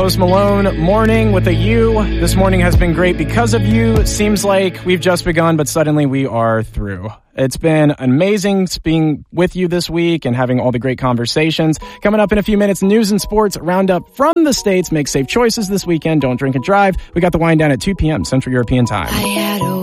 Post Malone, Morning with a U. This morning has been great because of you. It seems like we've just begun, but suddenly we are through. It's been amazing being with you this week and having all the great conversations. Coming up in a few minutes, news and sports roundup from the States. Make safe choices this weekend. Don't drink and drive. We got the wind down at 2 p.m. Central European Time.